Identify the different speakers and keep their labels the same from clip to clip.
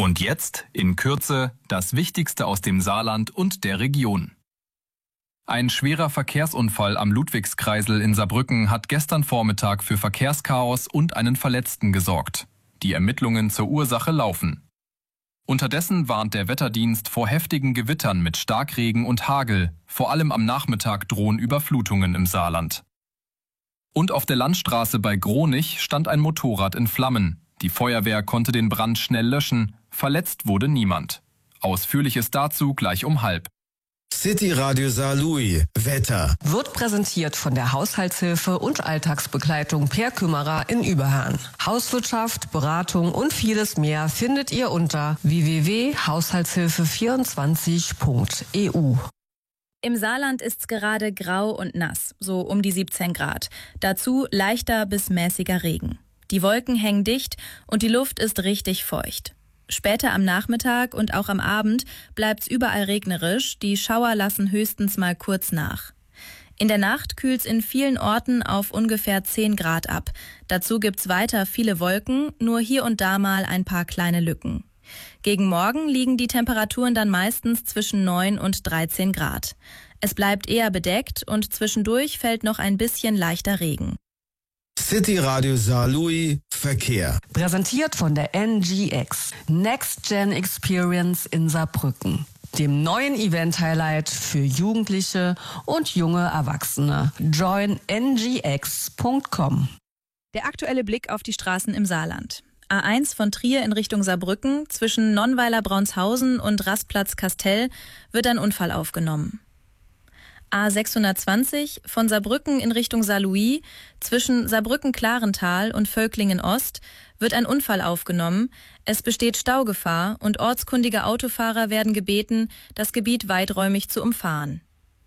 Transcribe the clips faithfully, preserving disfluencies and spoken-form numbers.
Speaker 1: Und jetzt, in Kürze, das Wichtigste aus dem Saarland und der Region. Ein schwerer Verkehrsunfall am Ludwigskreisel in Saarbrücken hat gestern Vormittag für Verkehrschaos und einen Verletzten gesorgt. Die Ermittlungen zur Ursache laufen. Unterdessen warnt der Wetterdienst vor heftigen Gewittern mit Starkregen und Hagel. Vor allem am Nachmittag drohen Überflutungen im Saarland. Und auf der Landstraße bei Gronich stand ein Motorrad in Flammen. Die Feuerwehr konnte den Brand schnell löschen. Verletzt wurde niemand. Ausführliches dazu gleich um halb.
Speaker 2: City Radio Saarlouis. Wetter.
Speaker 3: Wird präsentiert von der Haushaltshilfe und Alltagsbegleitung Per Kümmerer in Überhahn. Hauswirtschaft, Beratung und vieles mehr findet ihr unter w w w punkt haushaltshilfe vierundzwanzig punkt e u.
Speaker 4: Im Saarland ist's gerade grau und nass, so um die siebzehn Grad. Dazu leichter bis mäßiger Regen. Die Wolken hängen dicht und die Luft ist richtig feucht. Später am Nachmittag und auch am Abend bleibt's überall regnerisch, die Schauer lassen höchstens mal kurz nach. In der Nacht kühlt's in vielen Orten auf ungefähr zehn Grad ab. Dazu gibt's weiter viele Wolken, nur hier und da mal ein paar kleine Lücken. Gegen Morgen liegen die Temperaturen dann meistens zwischen neun und dreizehn Grad. Es bleibt eher bedeckt und zwischendurch fällt noch ein bisschen leichter Regen.
Speaker 2: City Radio Saarlouis Verkehr.
Speaker 3: Präsentiert von der N G X, Next Gen Experience in Saarbrücken. Dem neuen Event-Highlight für Jugendliche und junge Erwachsene. join n g x punkt com.
Speaker 4: Der aktuelle Blick auf die Straßen im Saarland. A eins von Trier in Richtung Saarbrücken, zwischen Nonnweiler-Braunshausen und Rastplatz-Kastell wird ein Unfall aufgenommen. A sechshundertzwanzig von Saarbrücken in Richtung Saarlouis, zwischen Saarbrücken-Klarental und Völklingen-Ost wird ein Unfall aufgenommen. Es besteht Staugefahr und ortskundige Autofahrer werden gebeten, das Gebiet weiträumig zu umfahren.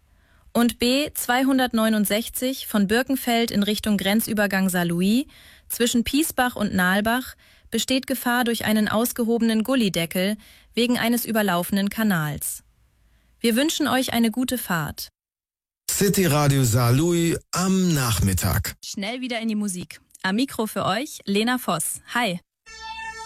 Speaker 4: Und B zweihundertneunundsechzig von Birkenfeld in Richtung Grenzübergang Saarlouis, zwischen Piesbach und Nahlbach besteht Gefahr durch einen ausgehobenen Gullideckel wegen eines überlaufenden Kanals. Wir wünschen euch eine gute Fahrt.
Speaker 2: City Radio Saarlouis am Nachmittag.
Speaker 4: Schnell wieder in die Musik. Am Mikro für euch Lena Voss. Hi.